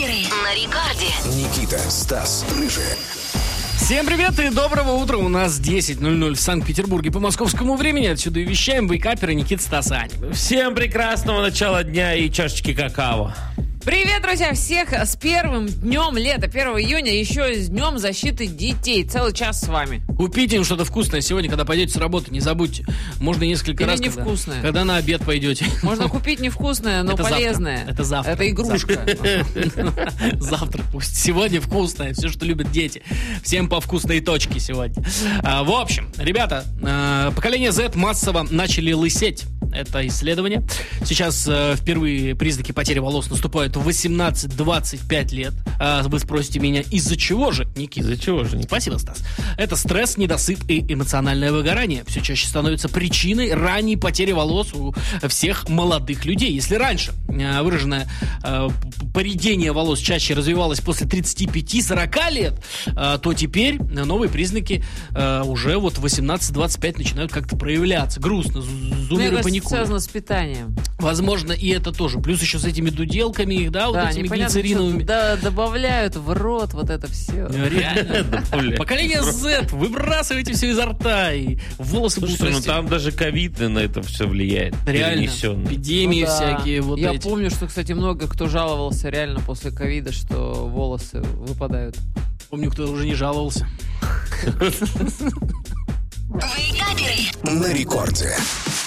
Вейкаперы на рекорде. Никита, Стас, Рыжий. Всем привет и доброго утра. У нас 10:00 в Санкт-Петербурге по московскому времени. Отсюда и вещаем вейкаперы Никита, Стас, Аня. Всем прекрасного начала дня и чашечки какао. Привет, друзья! Всех с первым днем лета, 1 июня, еще и с днем защиты детей. Целый час с вами. Купите им что-то вкусное сегодня, когда пойдете с работы. Не забудьте. Можно несколько Или раз, невкусное. когда на обед пойдете. Можно купить невкусное, но Это завтра. полезное. Это завтра. Это игрушка. Завтра пусть. Сегодня вкусное. Все, что любят дети. Всем по вкусной точке сегодня. В общем, ребята, поколение Z массово начали лысеть. Это исследование. Сейчас впервые признаки потери волос наступают в 18-25 лет. Вы спросите меня, из-за чего же, Никита? Из-за чего же, Никита? Спасибо, Стас. Это стресс, недосып и эмоциональное выгорание. Все чаще становится причиной ранней потери волос у всех молодых людей. Если раньше выраженное поредение волос чаще развивалось после 35-40 лет, то теперь новые признаки уже вот в 18-25 начинают как-то проявляться. Грустно, зумеры паникуют. Связано с питанием. Возможно, и это тоже. Плюс еще с этими дуделками их, да, вот Да, этими непонятно, глицериновыми. что добавляют в рот вот это все. Реально. Поколение Z, выбрасывайте все изо рта, и волосы будут Слушай, ну расти. там даже ковид на это все влияет. Реально, Перенесенный. эпидемии Ну да. всякие вот Я эти. помню, что, кстати, много кто жаловался реально после ковида, что волосы выпадают. Помню, кто уже не жаловался. Вейкаперы. На рекорде.